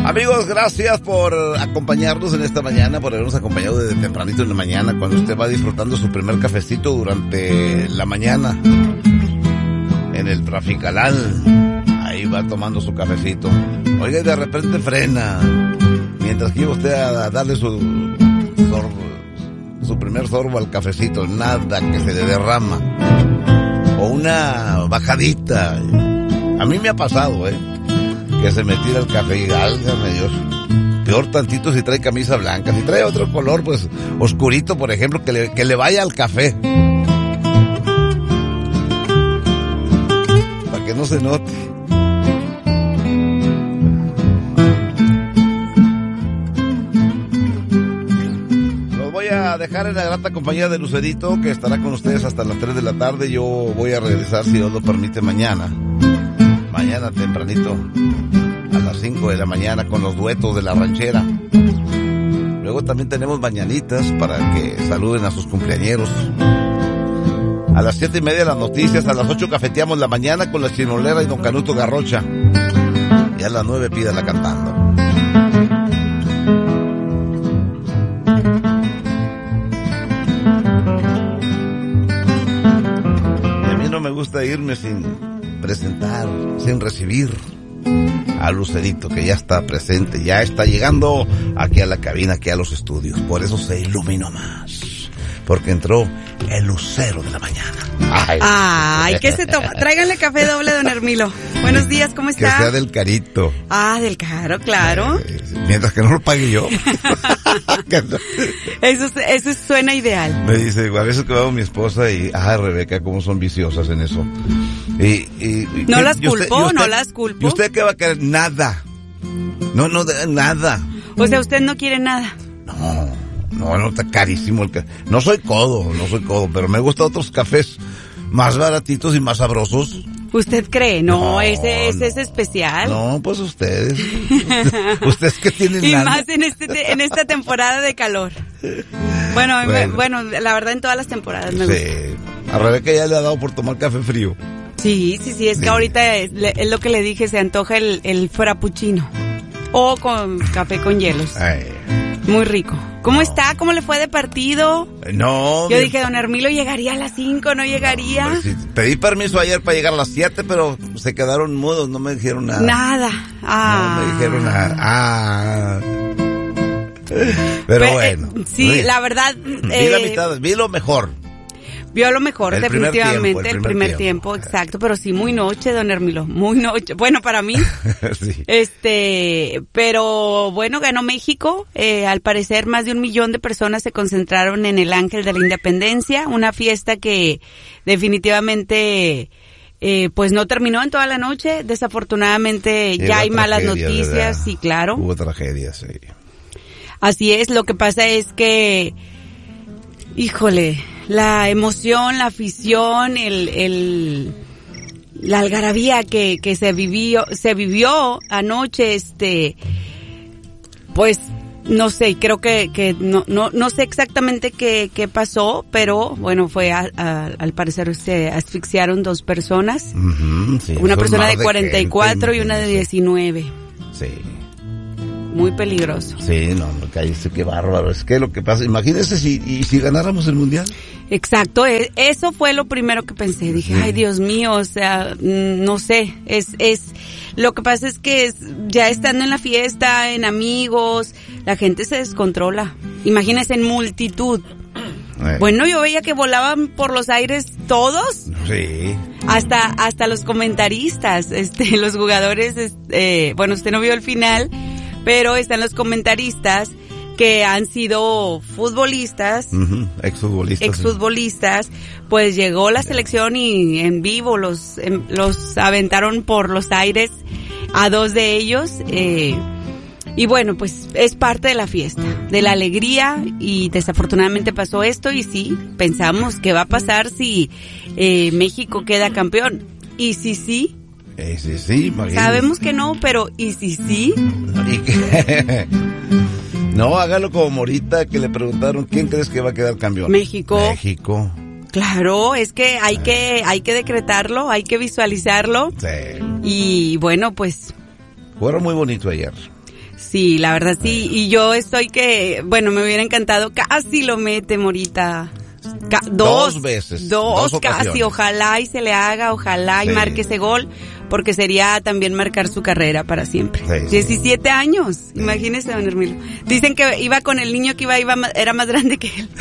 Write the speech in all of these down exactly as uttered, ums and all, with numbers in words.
Amigos, gracias por acompañarnos en esta mañana, por habernos acompañado desde tempranito en la mañana, cuando usted va disfrutando su primer cafecito durante la mañana en el traficalán. Ahí va tomando su cafecito. Oiga, y de repente frena mientras que iba usted a darle su sorbo, su primer sorbo al cafecito. Nada que se le derrama, o una bajadita. A mí me ha pasado, eh que se me tira el café y álgame Dios. Peor tantito si trae camisa blanca. Si trae otro color, pues oscurito, por ejemplo, que le, que le vaya al café, para que no se note. Los voy a dejar en la grata compañía de Lucerito, que estará con ustedes hasta las tres de la tarde. Yo voy a regresar, si Dios lo permite, mañana. Mañana tempranito, a las cinco de la mañana, con los duetos de la ranchera. Luego también tenemos mañanitas para que saluden a sus cumpleañeros. A las siete y media las noticias, a las ocho cafeteamos la mañana con la Chinolera y Don Canuto Garrocha. Y a las nueve pídala cantando. Y a mí no me gusta irme sin presentar, sin recibir a Lucerito, que ya está presente, ya está llegando aquí a la cabina, aquí a los estudios. Por eso se iluminó más, porque entró el lucero de la mañana. Ay, Ay ¿qué se toma? Tráiganle café doble, don Hermilo. Buenos días, ¿cómo está? Que sea del carito. Ah, del caro, claro. Eh, mientras que no lo pague yo. Eso, eso suena ideal. Me dice, a veces que veo a mi esposa y, ah, Rebeca, cómo son viciosas en eso. Y, y, y no ¿qué? las culpo, usted, usted, no las culpo. ¿Y usted qué va a querer? Nada. No, no, nada. O sea, usted no quiere nada. No, no, no, está carísimo el café. No soy codo, no soy codo, pero me gustan otros cafés más baratitos y más sabrosos. ¿Usted cree? No, no ese, ese no. es especial. No, pues ustedes. Ustedes que tienen y lana. más en este en esta temporada de calor. Bueno, bueno, me, bueno, la verdad en todas las temporadas me gusta. Sí. A Rebeca ya le ha dado por tomar café frío. Sí, sí, sí, es que sí. Ahorita es, es lo que le dije, se antoja el, el frappuccino. O con café con hielos. Ay. Muy rico. ¿Cómo no. está? ¿Cómo le fue de partido? No. Yo mi... dije, don Hermilo llegaría a las cinco, ¿no llegaría? No, sí, pedí permiso ayer para llegar a las siete, pero se quedaron mudos, no me dijeron nada. Nada. Ah. No me dijeron nada. Ah. Pero, pero bueno. Eh, sí, sí, la verdad. Vi eh, la mitad, vi lo mejor. Vio lo mejor, el definitivamente, primer tiempo, el el primer, primer tiempo. tiempo, exacto, pero sí muy noche, don Hermilo, muy noche. Bueno, para mí, sí. este, pero bueno, ganó México. Eh, al parecer, más de un millón de personas se concentraron en el Ángel de la Independencia, una fiesta que definitivamente, eh, pues no terminó en toda la noche. Desafortunadamente, ya hay malas noticias, sí, claro. Hubo tragedias, sí. Así es, lo que pasa es que, híjole, la emoción, la afición, el, el, la algarabía que, que se vivió, se vivió anoche, este, pues, no sé, creo que, que no, no, no sé exactamente qué, qué pasó, pero bueno, fue a, a, al parecer se asfixiaron dos personas, uh-huh, sí, una persona de de cuarenta y cuatro gente, y una de diecinueve. Sí. Muy peligroso. Sí, no, no, cállese, qué bárbaro. Es que lo que pasa, imagínese si, y si ganáramos el mundial. Exacto, eso fue lo primero que pensé. Dije, ay, Dios mío, o sea, no sé, es, es, lo que pasa es que es, ya estando en la fiesta, en amigos, la gente se descontrola. Imagínense en multitud. Eh. Bueno, yo veía que volaban por los aires todos. Sí. Hasta, hasta los comentaristas, este, los jugadores, este, bueno, usted no vio el final, pero están los comentaristas que han sido futbolistas, uh-huh. exfutbolistas, exfutbolistas, pues llegó la selección y en vivo los los aventaron por los aires a dos de ellos, eh, y bueno, pues es parte de la fiesta, de la alegría, y desafortunadamente pasó esto, y sí, pensamos qué va a pasar si eh, México queda campeón, y si sí, Eh, sí, sí, sabemos que no, pero ¿y si sí? ¿Y que... No, hágalo como Morita, que le preguntaron ¿quién crees que va a quedar campeón? México. México. Claro, es que hay que hay que decretarlo, hay que visualizarlo. Sí. Y bueno, pues jugaron muy bonito ayer. Sí, la verdad sí, y yo estoy que, bueno, me hubiera encantado, casi lo mete Morita. Ca- dos, dos veces. Dos, dos casi, ocasiones. ojalá y se le haga, ojalá y Sí. marque ese gol, porque sería también marcar su carrera para siempre. Sí. diecisiete años, imagínese, don Hermilo. Dicen que iba con el niño que iba, iba ma- era más grande que él.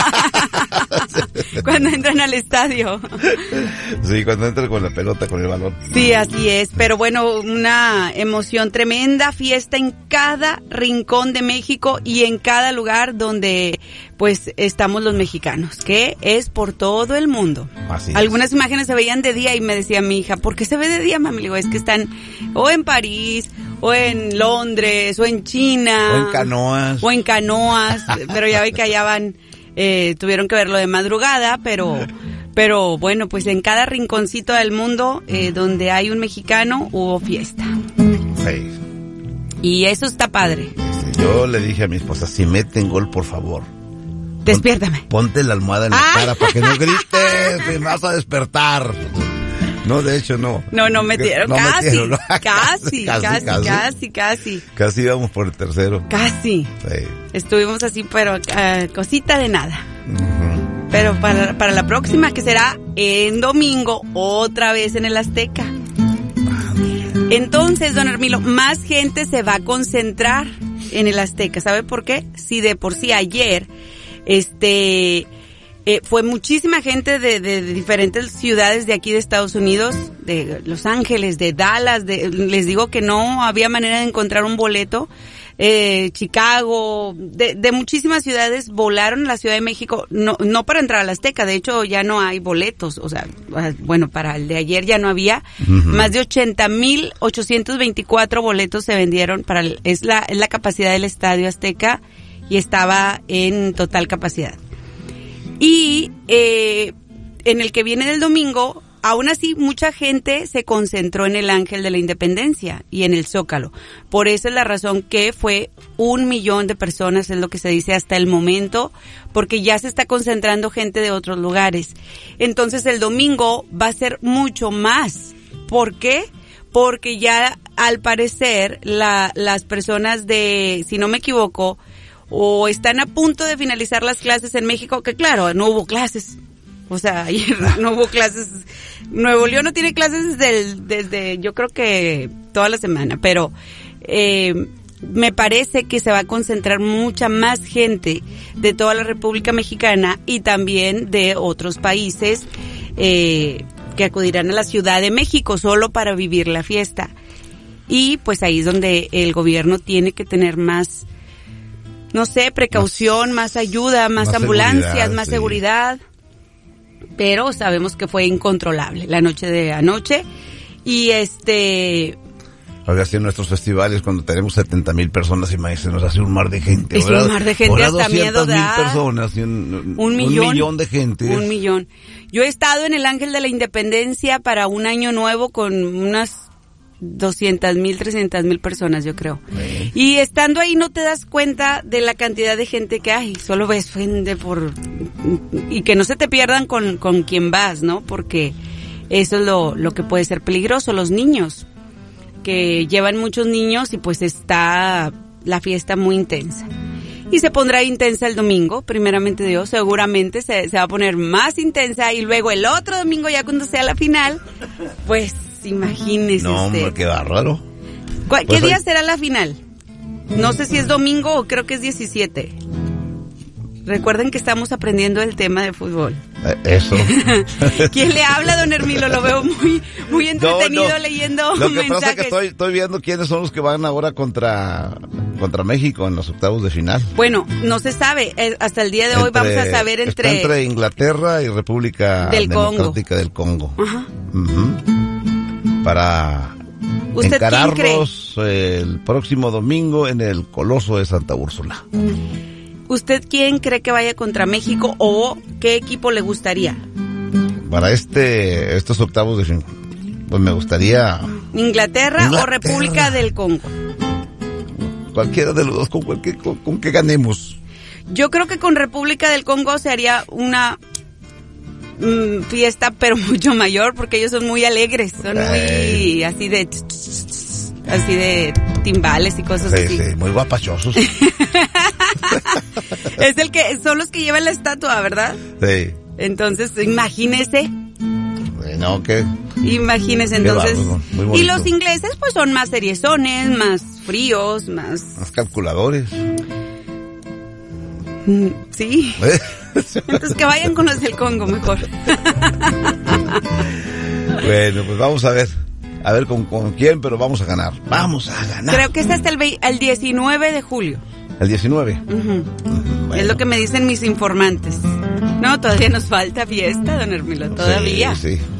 Cuando entran al estadio. Sí, cuando entra con la pelota, con el balón. Sí, así es, pero bueno, una emoción tremenda, fiesta en cada rincón de México y en cada lugar donde pues estamos los mexicanos, que es por todo el mundo. Así es. Algunas imágenes se veían de día y me decía mi hija, ¿por qué se ve de día, mami? Le digo, es que están o en París, o en Londres, o en China. O en canoas. O en canoas, pero ya ve que allá van, eh, tuvieron que verlo de madrugada, pero... Pero bueno, pues en cada rinconcito del mundo eh, donde hay un mexicano hubo fiesta. Sí. Y eso está padre. Sí, yo le dije a mi esposa, si meten gol, por favor, Despiértame. ponte la almohada en la Ah. cara para que no grites, me vas a despertar. No, de hecho, no. No, no metieron, No casi, metieron, ¿no? casi, casi, Casi, casi, casi. casi, casi, Casi íbamos por el tercero. casi. Sí. Estuvimos así, pero ah, cosita de nada. Ujú. Pero para, para la próxima, que será en domingo, otra vez en el Azteca. Entonces, don Hermilo, más gente se va a concentrar en el Azteca. ¿Sabe por qué? Si de por sí ayer, este, eh, fue muchísima gente de, de, de diferentes ciudades de aquí de Estados Unidos, de Los Ángeles, de Dallas, de, les digo que no había manera de encontrar un boleto. Eh, Chicago, de, de muchísimas ciudades volaron a la Ciudad de México, no, no para entrar a la Azteca, de hecho ya no hay boletos, o sea, bueno, para el de ayer ya no había, uh-huh. Más de ochenta mil ochocientos veinticuatro boletos se vendieron para, el, es la, es la capacidad del Estadio Azteca y estaba en total capacidad. Y, eh, en el que viene del domingo, aún así, mucha gente se concentró en el Ángel de la Independencia y en el Zócalo. Por esa es la razón que fue un millón de personas, es lo que se dice hasta el momento, porque ya se está concentrando gente de otros lugares. Entonces, el domingo va a ser mucho más. ¿Por qué? Porque ya, al parecer, la, las personas de, si no me equivoco, o están a punto de finalizar las clases en México, que claro, no hubo clases. O sea, ayer no hubo clases. Nuevo León no tiene clases desde, el, desde yo creo que toda la semana, pero eh, me parece que se va a concentrar mucha más gente de toda la República Mexicana y también de otros países eh, que acudirán a la Ciudad de México solo para vivir la fiesta. Y pues ahí es donde el gobierno tiene que tener más, no sé, precaución, más, más ayuda, más, más ambulancias, más sí. seguridad. Pero sabemos que fue incontrolable la noche de anoche y este... Oiga, así en nuestros festivales cuando tenemos setenta mil personas, imagínense, nos hace un mar de gente. Es un mar de gente, hasta miedo da. personas, y un, un, millón, un millón de gente. Un millón. Yo he estado en el Ángel de la Independencia para un año nuevo con unas doscientas mil, trescientas mil personas, yo creo. Sí. Y estando ahí no te das cuenta de la cantidad de gente que hay, solo ves gente por... Y que no se te pierdan con, con quien vas, ¿no? Porque eso es lo, lo que puede ser peligroso, los niños, que llevan muchos niños y pues está la fiesta muy intensa. Y se pondrá intensa el domingo, primeramente Dios, seguramente se, se va a poner más intensa y luego el otro domingo ya cuando sea la final, pues... Imagínese no, usted. hombre, qué bárbaro. ¿Qué pues día hoy... será la final? No sé si es domingo o creo que es diecisiete. Recuerden que estamos aprendiendo el tema de fútbol. Eh, eso. ¿Quién le habla, don Hermilo? Lo veo muy muy entretenido no, no. leyendo Lo que mensajes. pasa es que estoy, estoy viendo quiénes son los que van ahora contra contra México en los octavos de final. Bueno, no se sabe. Hasta el día de hoy entre, vamos a saber entre... Está entre Inglaterra y República del Democrática Congo. del Congo. Ajá. Uh-huh. Para encararlos el próximo domingo en el Coloso de Santa Úrsula. ¿Usted quién cree que vaya contra México o qué equipo le gustaría? Para este estos octavos de final, pues me gustaría... ¿Inglaterra, Inglaterra. o República del Congo? Cualquiera de los dos, con, cualquier, con, con que ganemos. Yo creo que con República del Congo se haría una... fiesta pero mucho mayor porque ellos son muy alegres, son muy así de así de timbales y cosas Sí, así. sí, muy guapachosos. Es el que, son los que llevan la estatua, ¿verdad? Sí. Entonces, imagínese. No, que... Imagínese, entonces. Qué bárbaro, muy bonito. Y los ingleses, pues son más seriezones, más fríos, más. Más calculadores. Mm, sí. Entonces que vayan con los del Congo mejor. Bueno, pues vamos a ver. A ver con, con quién, pero vamos a ganar. Vamos a ganar. Creo que es hasta el, ve- el diecinueve de julio. El diecinueve. Ujú. Ujú, bueno. Es lo que me dicen mis informantes. No, todavía nos falta fiesta, don Hermilo, todavía. Sí, sí.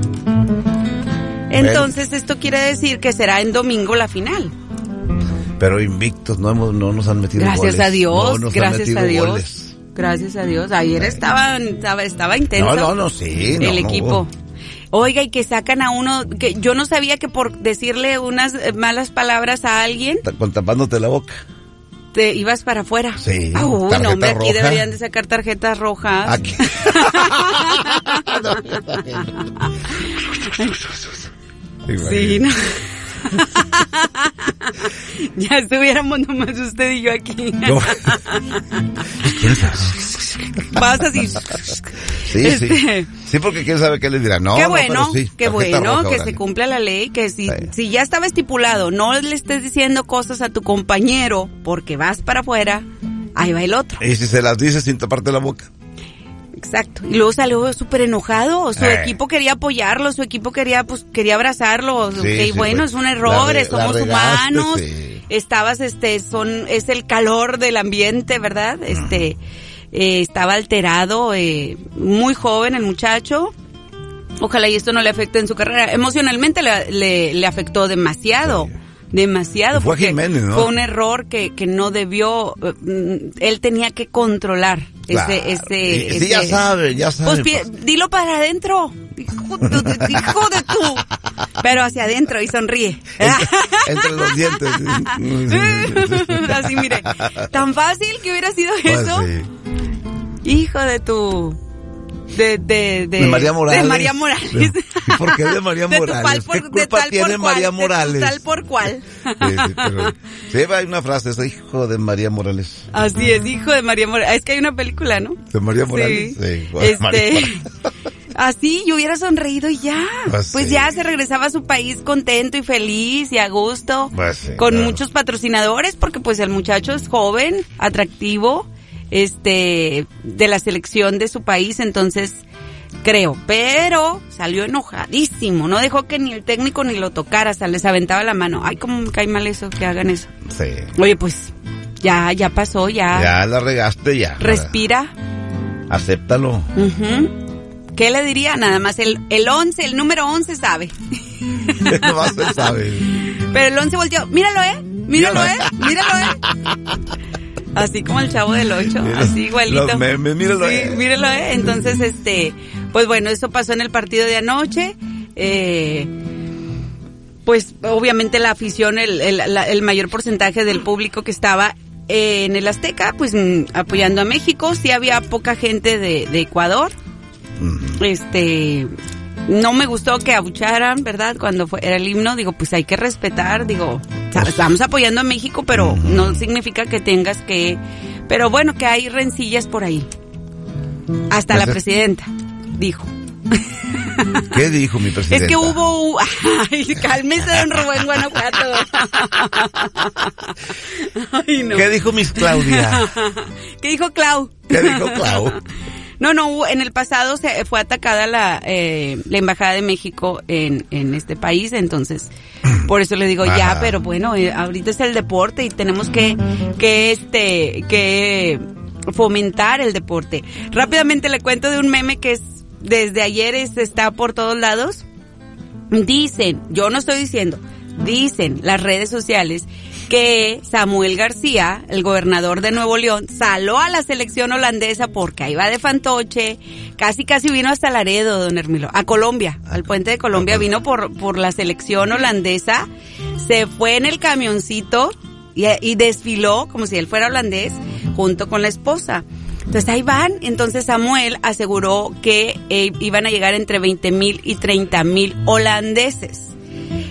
Entonces esto quiere decir que será en domingo la final. Pero invictos, no hemos, no nos han metido Gracias goles. a Dios, No nos gracias han metido a Dios. goles. Gracias a Dios. Ayer estaba, estaba, estaba intenso. No, no, no, sí. No, el no, equipo. Oiga, y que sacan a uno, que yo no sabía que por decirle unas eh, malas palabras a alguien, Ta- Con tapándote la boca. te ibas para afuera. Sí, Ah, uy, tarjeta no, hombre, aquí roja. deberían de sacar tarjetas rojas. Aquí. Sí, no. Ya estuviéramos nomás usted y yo aquí. No. Vas así. Sí, Este, sí. Sí, porque quién sabe qué les dirá. No, qué no, bueno, pero sí, qué tarjeta bueno roja, que órale. se cumpla la ley, que si, Sí. si ya estaba estipulado, no le estés diciendo cosas a tu compañero porque vas para afuera, ahí va el otro. Y si se las dices sin taparte la boca. Exacto. Y luego salió súper enojado, su Eh. equipo quería apoyarlo, su equipo quería, pues, quería abrazarlo. Sí, Ok, sí, bueno, pues, es un error, la re- somos la regaste, humanos. sí. Estabas, este, son, es el calor del ambiente, ¿verdad? Este, eh, estaba alterado, eh, muy joven el muchacho. Ojalá y esto no le afecte en su carrera. Emocionalmente le, le, le afectó demasiado. Sí. Demasiado. Fue a porque Jiménez, ¿no? Fue un error que, que no debió, eh, mm, él tenía que controlar Claro. ese, ese, Sí, ese- ya sabe, ya sabe. Pues pi- pues. dilo para adentro. Hijo de, de- hijo de tú. Pero hacia adentro y sonríe. Entre los dientes. Así, mire. Tan fácil que hubiera sido Pues eso. sí. Hijo de tu... De, de, de, De María Morales. De María Morales. De- ¿Y por qué de María De tu Morales? cual por- ¿Qué de culpa tal tiene por cual, María de tu Morales? tal por cual. Sí, sí, pero, sí, hay una frase, es hijo de María Morales. Así es, hijo de María Morales. Es que hay una película, ¿no? ¿De María Morales? Sí. bueno, María Este, Morales. así, yo hubiera sonreído y ya. Pues Pues sí. ya se regresaba a su país contento y feliz y a gusto. Pues sí, con claro. muchos patrocinadores, porque pues el muchacho es joven, atractivo, este, de la selección de su país, entonces creo, pero salió enojadísimo, no dejó que ni el técnico ni lo tocara, hasta les aventaba la mano. Ay, cómo me cae mal eso, que hagan eso. Sí. Oye, pues, ya, ya pasó, ya. Ya la regaste, ya. Respira. Acéptalo. Ujú. ¿Qué le diría? Nada más el, el once, el número once sabe. Nomás se sabe. Pero el once volteó, míralo, eh, míralo, eh, míralo, eh. Así como el Chavo del Ocho, Mira, así igualito. los memes, míralo, Sí, eh. míralo, eh. Entonces, este, pues bueno, eso pasó en el partido de anoche. Eh, pues obviamente la afición, el, el, la- el mayor porcentaje del público que estaba eh, en el Azteca, pues mm, apoyando a México. Sí había poca gente de, de Ecuador. Ujú. Este, no me gustó que abucharan, ¿verdad? Cuando fue, era el himno, digo, pues hay que respetar, digo, sa- estamos apoyando a México, pero Ujú. no significa que tengas que, pero bueno, que hay rencillas por ahí. Hasta la Pues es- presidenta dijo. ¿Qué dijo mi presidenta? Es que hubo, ay, cálmese, don Rubén Guanajuato. Ay, no. ¿Qué dijo Miss Claudia? ¿Qué dijo Clau? ¿Qué dijo Clau? No, no, hubo- en el pasado se fue atacada la eh, la embajada de México en, en este país, entonces por eso le digo ya, Ajá. pero bueno, eh, ahorita es el deporte y tenemos que que este que fomentar el deporte. Rápidamente le cuento de un meme que es desde ayer es, está por todos lados. Dicen, yo no estoy diciendo, dicen las redes sociales que Samuel García, el gobernador de Nuevo León, saló a la selección holandesa porque ahí va de fantoche, casi casi vino hasta Laredo, don Hermilo, a Colombia, al puente de Colombia, vino por, por la selección holandesa, se fue en el camioncito y, y desfiló como si él fuera holandés junto con la esposa. Entonces ahí van, entonces Samuel aseguró que eh, iban a llegar entre veinte mil y treinta mil holandeses.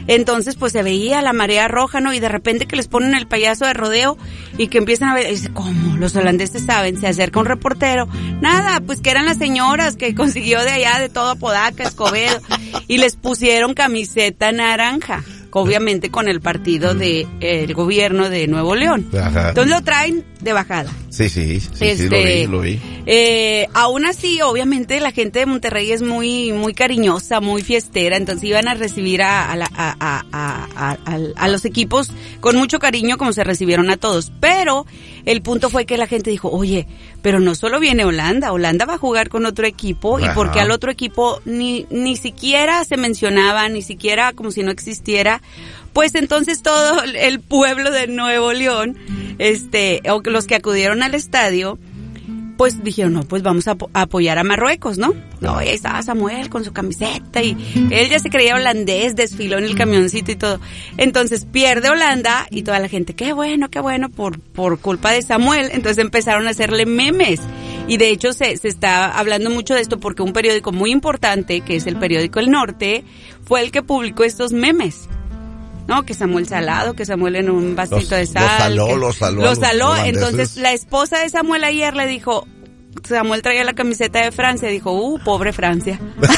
Entonces, pues se veía la marea roja, ¿no? Y de repente que les ponen el payaso de rodeo y que empiezan a ver, y dice, ¿cómo? Los holandeses saben, se acerca un reportero. Nada, pues que eran las señoras que consiguió de allá, de todo Apodaca, Escobedo, y les pusieron camiseta naranja, obviamente con el partido de eh, el gobierno de Nuevo León. Ajá. Entonces lo traen de bajada. Sí, sí, sí, Este, sí, lo vi, lo vi. Eh, aún así, obviamente, la gente de Monterrey es muy muy cariñosa, muy fiestera, entonces iban a recibir a, a, la, a, a, a, a, a, a los equipos con mucho cariño como se recibieron a todos. Pero el punto fue que la gente dijo, oye, pero no solo viene Holanda, Holanda va a jugar con otro equipo, y Ajá. porque al otro equipo ni, ni siquiera se mencionaba, ni siquiera como si no existiera. Pues entonces todo el pueblo de Nuevo León, este, o los que acudieron al estadio, pues dijeron, no, pues vamos a, a apoyar a Marruecos, ¿no? No, y ahí estaba Samuel con su camiseta y él ya se creía holandés, desfiló en el camioncito y todo. Entonces pierde Holanda y toda la gente, qué bueno, qué bueno, por, por culpa de Samuel. Entonces empezaron a hacerle memes. Y de hecho se, se está hablando mucho de esto porque un periódico muy importante, que es el periódico El Norte, fue el que publicó estos memes. No, que Samuel salado, que Samuel en un vasito Los, de sal. los saló, que, los saló. Los saló, los entonces la esposa de Samuel ayer le dijo, Samuel traía la camiseta de Francia, dijo, uh, pobre Francia.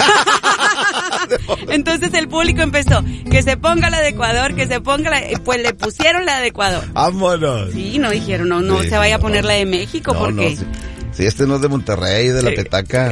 Entonces el público empezó, que se ponga la de Ecuador, que se ponga la de... Pues le pusieron la de Ecuador. ¡Vámonos! Sí, no dijeron, no, no sí, se vaya a poner no, la de México, no, porque... No, sí. Sí, este no es de Monterrey, de la petaca.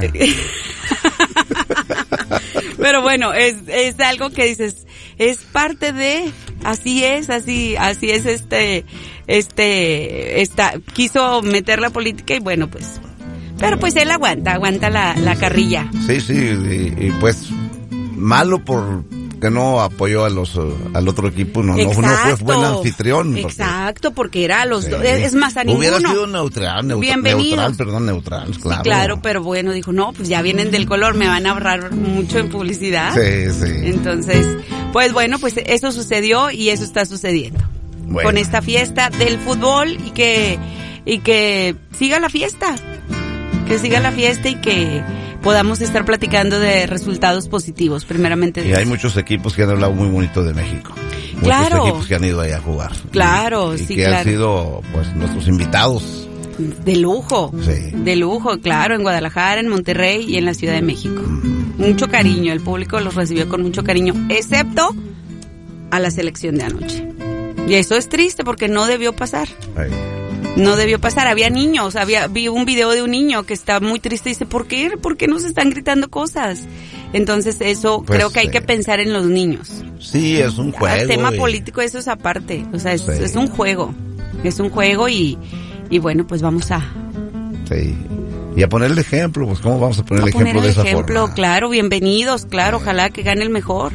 Pero bueno, es, es algo que dices, es parte de, así es, así, así es este, este, esta, quiso meter la política y bueno, pues, pero pues él aguanta, aguanta la, la carrilla. Sí, sí, y, y pues, malo por que no apoyó a los, al otro equipo, no, no, no fue buen anfitrión. Porque, exacto, porque era a los sí. dos, es más a ninguno. Hubiera sido neutral, neutral, neutral, perdón, neutral, claro. Sí, claro, pero bueno, dijo, no, pues ya vienen del color, me van a ahorrar mucho en publicidad. Sí, sí. Entonces, pues bueno, pues eso sucedió y eso está sucediendo. Bueno. Con esta fiesta del fútbol y que, y que siga la fiesta, que siga la fiesta y que podamos estar platicando de resultados positivos, primeramente. Y hay muchos equipos que han hablado muy bonito de México. Claro. Muchos equipos que han ido allá a jugar. Claro, y, y sí, que claro. han sido, pues, nuestros invitados. De lujo. Sí. De lujo, claro, en Guadalajara, en Monterrey y en la Ciudad de México. Mm. Mucho cariño, el público los recibió con mucho cariño, excepto a la selección de anoche. Y eso es triste porque no debió pasar. Ay. No debió pasar, había niños, había vi un video de un niño que está muy triste y dice, ¿por qué? ¿Por qué nos están gritando cosas? Entonces eso, pues, creo que hay eh, que pensar en los niños. Sí, es un juego. El tema y... político, eso es aparte, o sea, es, sí. es un juego, es un juego y, y bueno, pues vamos a... Sí, y a ponerle ejemplo, pues ¿cómo vamos a poner el a poner ejemplo el de esa ejemplo, forma? Claro, bienvenidos, claro, ojalá que gane el mejor.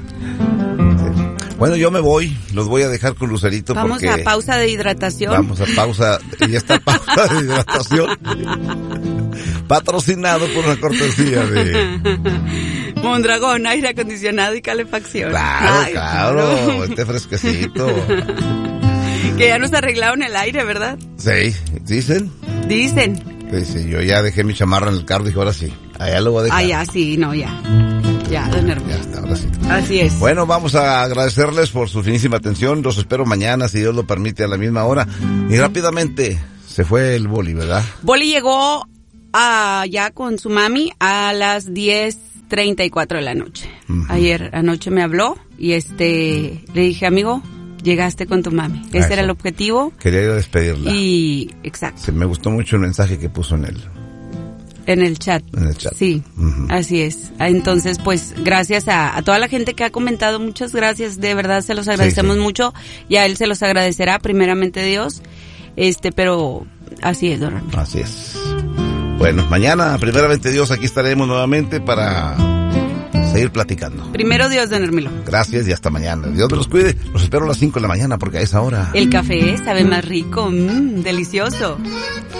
Bueno, yo me voy, los voy a dejar con Lucerito. Vamos porque a pausa de hidratación. Vamos a pausa, y esta pausa de hidratación, patrocinado por una cortesía de... Mondragón, aire acondicionado y calefacción. Claro, Ay, claro, claro, este fresquecito. Que ya nos arreglaron el aire, ¿verdad? Sí, dicen. Dicen. Sí, yo ya dejé mi chamarra en el carro y dije, ahora sí, allá lo voy a dejar. Ah, ya, sí, no, ya. Ya, don Hermes. Ya está, ahora sí. Así es. Bueno, vamos a agradecerles por su finísima atención. Los espero mañana, si Dios lo permite, a la misma hora. Y rápidamente se fue el Boli, ¿verdad? Boli llegó a, ya con su mami a las diez treinta y cuatro de la noche. Uh-huh. Ayer anoche me habló y este le dije, amigo, llegaste con tu mami. Ese Eso. Era el objetivo. Quería ir a despedirla. Y, exacto. Sí, me gustó mucho el mensaje que puso en él. En el chat. En el chat. Sí, uh-huh. Así es. Entonces, pues, gracias a, a toda la gente que ha comentado, muchas gracias, de verdad se los agradecemos sí, sí. mucho, y a él se los agradecerá, primeramente Dios, este, pero así es, don. Así es. Bueno, mañana, primeramente Dios, aquí estaremos nuevamente para seguir platicando. Primero Dios, don Hermilo. Gracias y hasta mañana. Dios los cuide. Los espero a las cinco de la mañana porque a esa hora... El café sabe más rico, mmm, delicioso.